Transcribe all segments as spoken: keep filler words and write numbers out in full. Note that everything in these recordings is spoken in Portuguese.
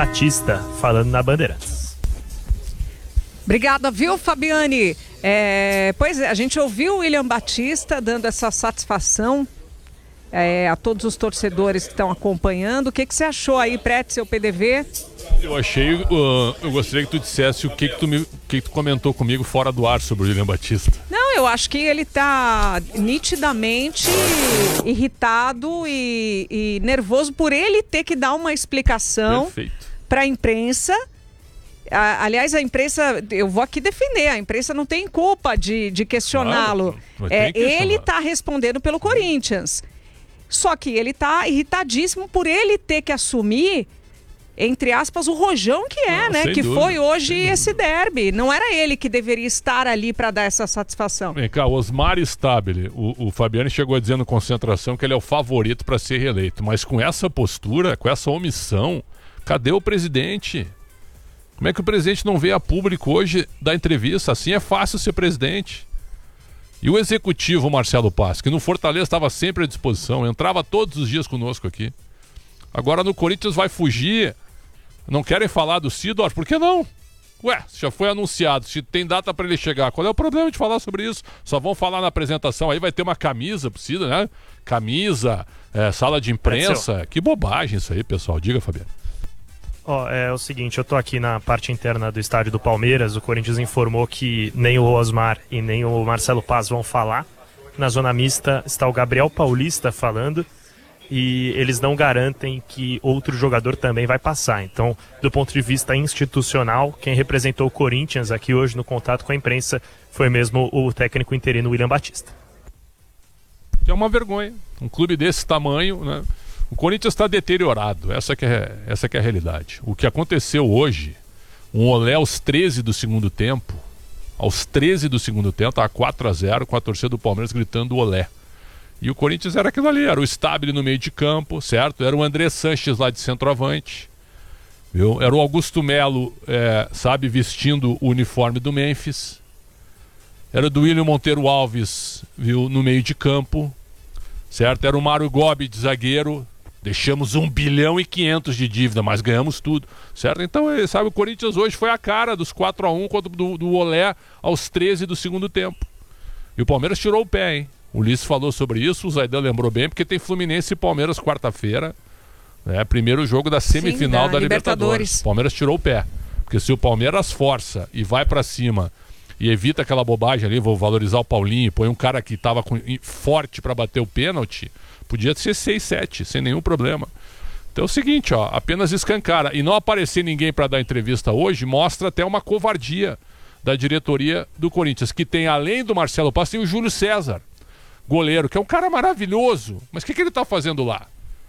Batista, falando na Bandeirantes. Obrigada, viu, Fabiane? É, pois é, a gente ouviu o William Batista dando essa satisfação é, a todos os torcedores que estão acompanhando. O que, que você achou aí, Pretzel, P D V? Eu achei, uh, eu gostaria que tu dissesse o que que tu, me, o que que tu comentou comigo fora do ar sobre o William Batista. Não, eu acho que ele está nitidamente irritado e, e nervoso por ele ter que dar uma explicação para a imprensa. Aliás, a imprensa, eu vou aqui defender, a imprensa não tem culpa de, de questioná-lo. Claro, é, ele está respondendo pelo Corinthians. Só que ele está irritadíssimo por ele ter que assumir, entre aspas, o rojão que é, não, né? Que dúvida, foi hoje esse derby. Não era ele que deveria estar ali para dar essa satisfação. Vem cá, Osmar Stabile, o, o Fabiano chegou a dizer no Concentração que ele é o favorito para ser reeleito. Mas com essa postura, com essa omissão, cadê o presidente? Como é que o presidente não veio a público hoje dar entrevista? Assim é fácil ser presidente. E o executivo, Marcelo Paz, que no Fortaleza estava sempre à disposição, entrava todos os dias conosco aqui. Agora no Corinthians vai fugir. Não querem falar do Seedorf? Por que não? Ué, já foi anunciado, se tem data para ele chegar, qual é o problema de falar sobre isso? Só vão falar na apresentação, aí vai ter uma camisa, precisa, né? Camisa, é, sala de imprensa. Que bobagem isso aí, pessoal. Diga, Fabiano. Ó, é o seguinte, eu tô aqui na parte interna do estádio do Palmeiras. O Corinthians informou que nem o Osmar e nem o Marcelo Paz vão falar. Na zona mista está o Gabriel Paulista falando e eles não garantem que outro jogador também vai passar. Então, do ponto de vista institucional, quem representou o Corinthians aqui hoje no contato com a imprensa foi mesmo o técnico interino William Batista. É uma vergonha. Um clube desse tamanho, né? O Corinthians está deteriorado, essa que, é, essa que é a realidade. O que aconteceu hoje, um olé aos treze do segundo tempo, aos treze do segundo tempo, estava quatro a zero com a torcida do Palmeiras gritando olé. E o Corinthians era aquilo ali, era o Stabile no meio de campo, certo? Era o André Sanches lá de centroavante, viu? Era o Augusto Melo, é, sabe, vestindo o uniforme do Memphis. Era do William Monteiro Alves, viu, no meio de campo, certo? Era o Mário Gobi de zagueiro. Deixamos um bilhão e quinhentos de dívida, mas ganhamos tudo, certo? Então, sabe, o Corinthians hoje foi a cara dos quatro a um contra do, do Olé aos treze do segundo tempo. E o Palmeiras tirou o pé, hein? O Ulisses falou sobre isso, o Zaidan lembrou bem, porque tem Fluminense e Palmeiras quarta-feira, né? Primeiro jogo da semifinal Sim, da, da Libertadores. Libertadores. O Palmeiras tirou o pé, porque se o Palmeiras força e vai pra cima e evita aquela bobagem ali, vou valorizar o Paulinho, põe um cara que tava com, forte pra bater o pênalti, podia ser seis a sete, sem nenhum problema. Então é o seguinte, ó, apenas escancara. E não aparecer ninguém para dar entrevista hoje mostra até uma covardia da diretoria do Corinthians, que tem, além do Marcelo Paz, tem o Júlio César, goleiro, que é um cara maravilhoso. Mas o que, que ele tá fazendo lá?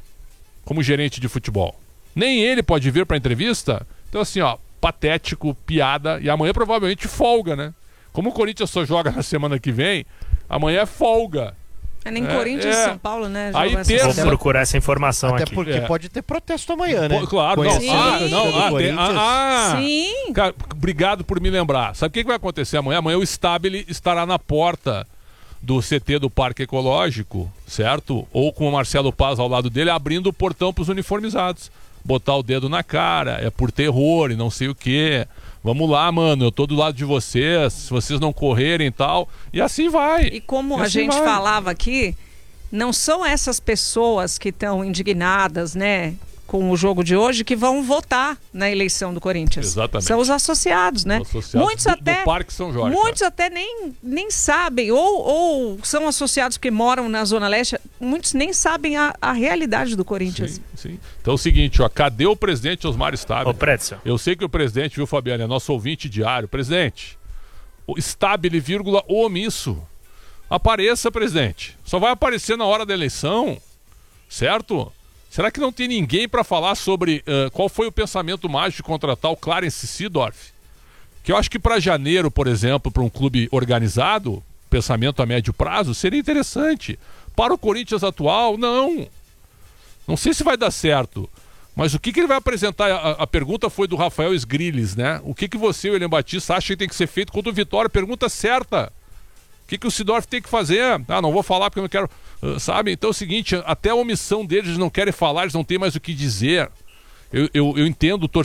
Como gerente de futebol? Nem ele pode vir para entrevista? Então assim, ó, patético, piada, e amanhã provavelmente folga, né? Como o Corinthians só joga na semana que vem, amanhã é folga. É nem é, Corinthians e é. São Paulo, né? Aí terça... Vou procurar essa informação Até aqui. porque é. pode ter protesto amanhã, né? Pô, claro, não. Sim. Ah, não, ah, tem, ah, ah. Sim. Cara, obrigado por me lembrar. Sabe o que, que vai acontecer amanhã? Amanhã o Stabile estará na porta do C T do Parque Ecológico, certo? Ou com o Marcelo Paz ao lado dele, abrindo o portão para os uniformizados. Botar o dedo na cara, é por terror e não sei o quê. Vamos lá, mano, eu tô do lado de vocês, se vocês não correrem e tal. E assim vai. E como e a assim gente vai. falava aqui, não são essas pessoas que estão indignadas, né, com o jogo de hoje que vão votar na eleição do Corinthians. Exatamente. São os associados, né? Os associados muitos do, até, do Parque São Jorge. Muitos cara. até nem, nem sabem, ou, ou são associados que moram na Zona Leste, muitos nem sabem a, a realidade do Corinthians. Sim, sim. Então é o seguinte, ó, cadê o presidente Osmar Stabile? Ô, Pretzel. Eu sei que o presidente, viu, Fabiano, é nosso ouvinte diário. Presidente, o Stabile, vírgula, omisso. Apareça, presidente. Só vai aparecer na hora da eleição, certo? Será que não tem ninguém para falar sobre uh, qual foi o pensamento mágico de contratar o Clarence Seedorf? Que eu acho que para janeiro, por exemplo, para um clube organizado, pensamento a médio prazo, seria interessante. Para o Corinthians atual, não. Não sei se vai dar certo. Mas o que, que ele vai apresentar? A, a pergunta foi do Rafael Sgrilles, né? O que, que você, William Batista, acha que tem que ser feito contra o Vitória? Pergunta certa. O que, que o Seedorf tem que fazer? Ah, não vou falar porque eu não quero... Uh, sabe? Então é o seguinte, até a omissão deles, eles não querem falar, eles não têm mais o que dizer. Eu, eu, eu entendo o torcedor